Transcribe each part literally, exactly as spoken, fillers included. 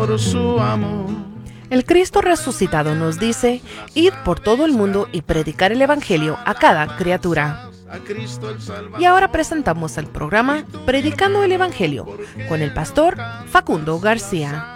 por su amor. El Cristo resucitado nos dice: id por todo el mundo y predicar el Evangelio a cada criatura. Y ahora presentamos el programa Predicando el Evangelio con el pastor Facundo García.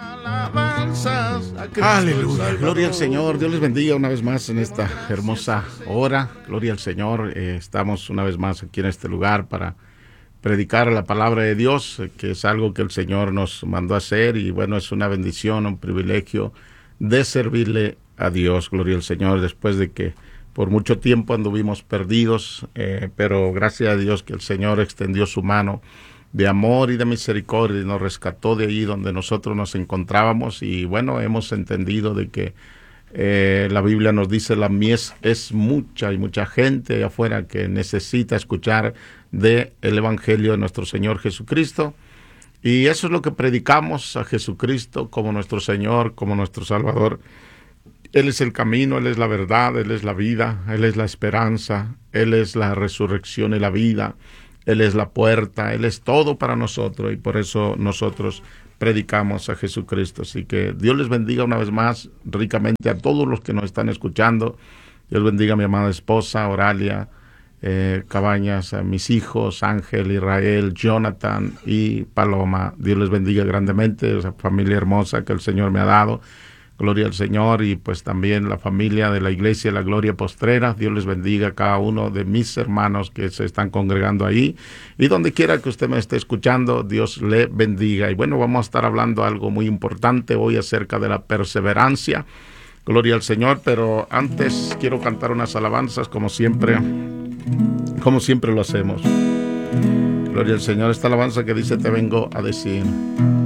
Aleluya, gloria al Señor. Dios les bendiga una vez más en esta hermosa hora. Gloria al Señor. Eh, estamos una vez más aquí en este lugar para predicar la palabra de Dios, eh, que es algo que el Señor nos mandó a hacer, y bueno, es una bendición, un privilegio de servirle a Dios. Gloria al Señor, después de que por mucho tiempo anduvimos perdidos, eh, pero gracias a Dios que el Señor extendió su mano de amor y de misericordia y nos rescató de allí donde nosotros nos encontrábamos. Y bueno, hemos entendido de que eh, la Biblia nos dice: la mies es mucha, y mucha gente allá afuera que necesita escuchar de el Evangelio de nuestro Señor Jesucristo. Y eso es lo que predicamos, a Jesucristo como nuestro Señor, como nuestro Salvador. Él es el camino, Él es la verdad, Él es la vida, Él es la esperanza, Él es la resurrección y la vida, Él es la puerta, Él es todo para nosotros, y por eso nosotros predicamos a Jesucristo. Así que Dios les bendiga una vez más ricamente a todos los que nos están escuchando. Dios bendiga a mi amada esposa Oralia eh, Cabañas, a mis hijos Ángel, Israel, Jonathan y Paloma. Dios les bendiga grandemente, esa familia hermosa que el Señor me ha dado. Gloria al Señor. Y pues también la familia de la Iglesia La Gloria Postrera. Dios les bendiga a cada uno de mis hermanos que se están congregando ahí. Y donde quiera que usted me esté escuchando, Dios le bendiga. Y bueno, vamos a estar hablando algo muy importante hoy acerca de la perseverancia. Gloria al Señor. Pero antes quiero cantar unas alabanzas como siempre, como siempre lo hacemos. Gloria al Señor. Esta alabanza que dice: te vengo a decir.